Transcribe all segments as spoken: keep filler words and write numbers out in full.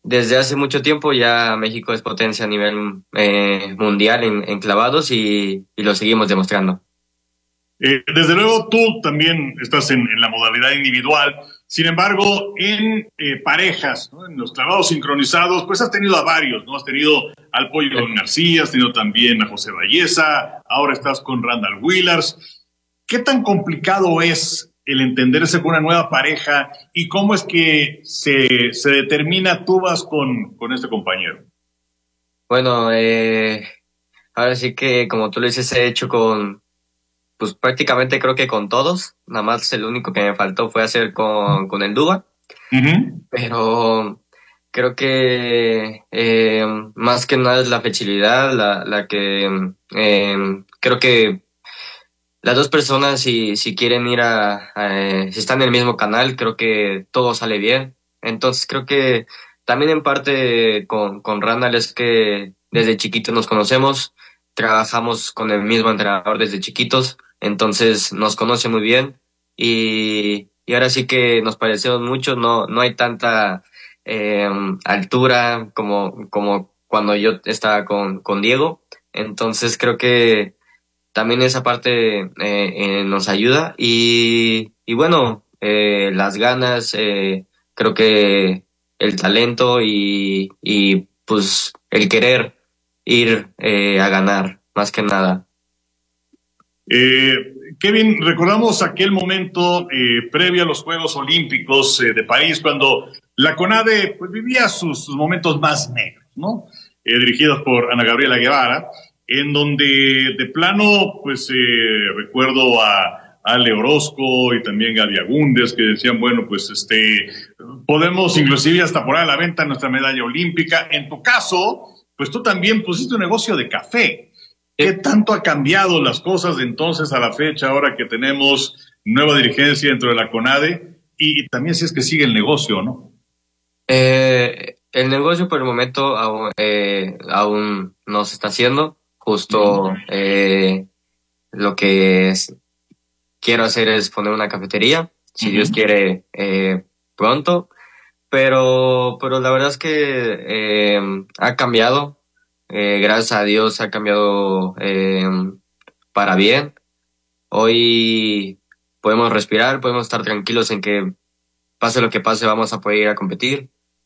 desde hace mucho tiempo ya México es potencia a nivel eh, mundial en, en clavados y, y lo seguimos demostrando. Eh, desde luego tú también estás en, en la modalidad individual, sin embargo, en eh, parejas, ¿no? En los clavados sincronizados, pues has tenido a varios, ¿no? Has tenido al Pollo García, has tenido también a José Valleza, ahora estás con Randall Willars. ¿Qué tan complicado es el entenderse con una nueva pareja y cómo es que se, se determina tú vas con, con este compañero? Bueno, eh, ahora sí que como tú lo dices, he hecho con, pues prácticamente creo que con todos, nada más el único que me faltó fue hacer con, con el Duba, Uh-huh. pero creo que eh, más que nada es la flexibilidad, la, la que eh, creo que las dos personas si, si quieren ir a, a, eh, si están en el mismo canal, creo que todo sale bien. Entonces creo que también en parte con, con Randall es que desde chiquitos nos conocemos, trabajamos con el mismo entrenador desde chiquitos, entonces nos conoce muy bien y, y ahora sí que nos parecemos mucho, no, no hay tanta eh, altura como, como cuando yo estaba con, con Diego, entonces creo que también esa parte eh, eh, nos ayuda y, y bueno, eh, las ganas, eh, creo que el talento y, y pues el querer ir eh, a ganar, más que nada. Eh, Kevin, recordamos aquel momento eh, previo a los Juegos Olímpicos eh, de París, cuando la CONADE pues, vivía sus, sus momentos más negros, ¿no? Eh, dirigidos por Ana Gabriela Guevara, en donde de plano, pues eh, recuerdo a Ale Orozco y también Gaby Agúndez que decían, bueno, pues este, podemos inclusive hasta poner a la venta nuestra medalla olímpica. En tu caso, pues tú también pusiste un negocio de café. ¿Qué tanto ha cambiado las cosas de entonces a la fecha, ahora que tenemos nueva dirigencia dentro de la CONADE? Y, y también si es que sigue el negocio, ¿no? Eh, el negocio por el momento aún, eh, aún no se está haciendo, justo eh, lo que es- quiero hacer es poner una cafetería, si Dios Uh-huh. quiere eh, pronto. Pero, pero la verdad es que eh, ha cambiado. Eh, gracias a Dios ha cambiado eh, para bien. Hoy podemos respirar, podemos estar tranquilos en que pase lo que pase, vamos a poder ir a competir.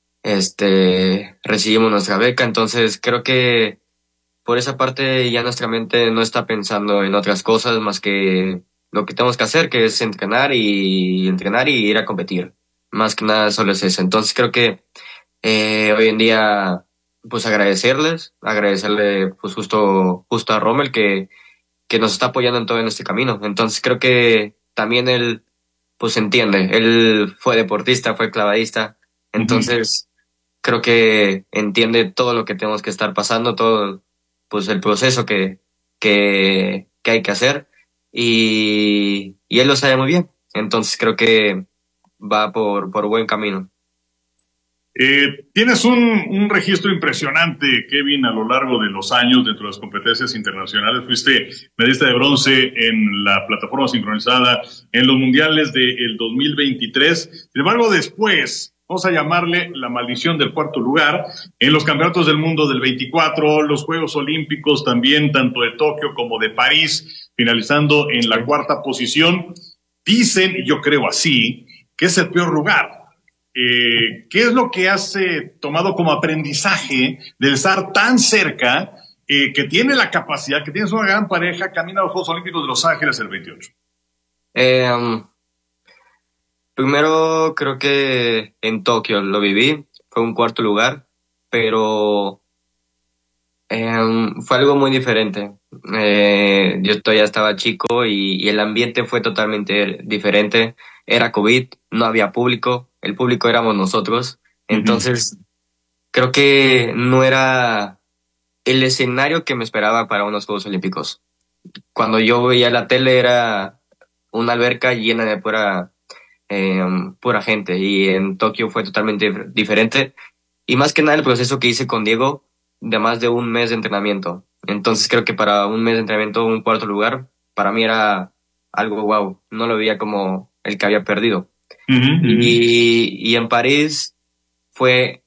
Este, recibimos nuestra beca, entonces creo que por esa parte ya nuestra mente no está pensando en otras cosas más que lo que tenemos que hacer, que es entrenar y entrenar y ir a competir. Más que nada solo es eso. Entonces creo que eh, hoy en día, pues agradecerles, agradecerle pues justo, justo a Rommel que, que nos está apoyando en todo en este camino. Entonces creo que también él, pues entiende, él fue deportista, fue clavadista, Uh-huh. entonces creo que entiende todo lo que tenemos que estar pasando, todo, pues el proceso que, que, que hay que hacer y, y él lo sabe muy bien. Entonces creo que va por, por buen camino. Eh, tienes un, un registro impresionante, Kevin, a lo largo de los años dentro de las competencias internacionales. Fuiste medallista de bronce en la plataforma sincronizada en los mundiales del dos mil veintitrés. Sin embargo, después, vamos a llamarle la maldición del cuarto lugar, en los campeonatos del mundo del veinticuatro, los Juegos Olímpicos también, tanto de Tokio como de París, finalizando en la cuarta posición. Dicen, y yo creo así, que es el peor lugar. Eh, ¿Qué es lo que has eh, tomado como aprendizaje de estar tan cerca, eh, que tiene la capacidad, que tienes una gran pareja, camina a los Juegos Olímpicos de Los Ángeles el veintiocho? Eh, Primero creo que en Tokio lo viví, fue un cuarto lugar, pero Em, fue algo muy diferente. Eh, yo todavía estaba chico y, y el ambiente fue totalmente diferente. Era COVID, no había público, el público éramos nosotros. Uh-huh. Entonces, creo que no era el escenario que me esperaba para unos Juegos Olímpicos. Cuando yo veía la tele era una alberca llena de pura, em, pura gente y en Tokio fue totalmente dif- diferente. Y más que nada el proceso que hice con Diego de más de un mes de entrenamiento. Entonces creo que para un mes de entrenamiento, un cuarto lugar, para mí era algo wow. No lo veía como el que había perdido. Uh-huh. Y, y en París fue